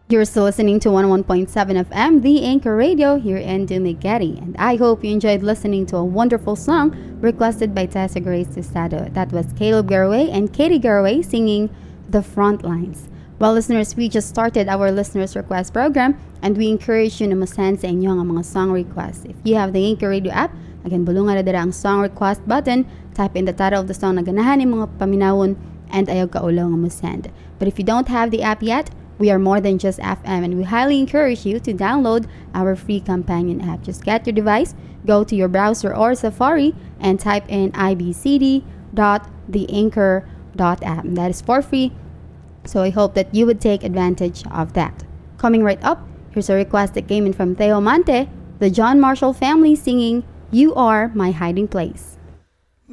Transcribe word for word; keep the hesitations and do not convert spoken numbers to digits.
You're still listening to one oh one point seven F M, the Anchor Radio here in Dumaguete. And I hope you enjoyed listening to a wonderful song requested by Tessa Grace Tostado. That was Caleb Garraway and Katie Garraway singing The Front Lines. Well, listeners, we just started our listeners request program and we encourage you na masend sa inyong mga song requests. If you have the Anchor Radio app, again, bulungan na dira ang song request button, type in the title of the song na ganahan ng mga paminawon and ayaw kaulaw nga mo send. But if you don't have the app yet, we are more than just F M and we highly encourage you to download our free companion app. Just get your device, go to your browser or Safari and type in i b c d dot the anchor dot app. That is for free. So I hope that you would take advantage of that. Coming right up, here's a request that came in from Theo Mante, the John Marshall family singing You Are My Hiding Place.